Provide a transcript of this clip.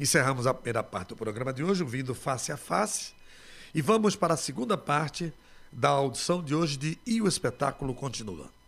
Encerramos a primeira parte do programa de hoje, ouvindo Face a Face, e vamos para a segunda parte da audição de hoje de E o Espetáculo Continua.